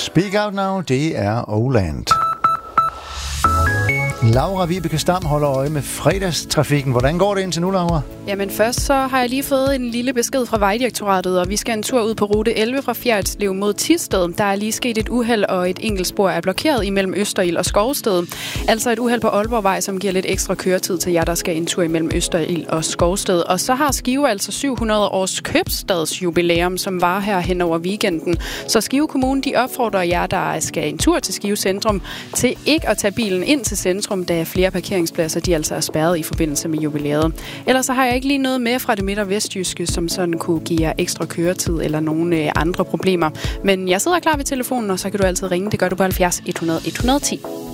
Speak Out Now, det er Oland. Laura Vibeke Stam holder øje med fredagstrafikken. Hvordan går det indtil nu, Laura? Jamen først så har jeg lige fået en lille besked fra Vejdirektoratet, og vi skal en tur ud på rute 11 fra Fjerritslev mod Thisted. Der er lige sket et uheld, og et enkeltspor er blokeret imellem Østerild og Skovsted. Altså et uheld på Aalborgvej, som giver lidt ekstra køretid til jer, der skal en tur imellem Østerild og Skovsted. Og så har Skive altså 700 års købstadsjubilæum, som var her hen over weekenden. Så Skive Kommune, de opfordrer jer, der skal en tur til Skive Centrum, til ikke at tage bilen ind til centrum, da flere parkeringspladser de altså er spærret i forbindelse med jubilæet. Ellers så har jeg ikke lige noget med fra det midt- og vestjyske, som sådan kunne give jer ekstra køretid eller nogle andre problemer. Men jeg sidder klar ved telefonen, og så kan du altid ringe. Det gør du på 70 100 110.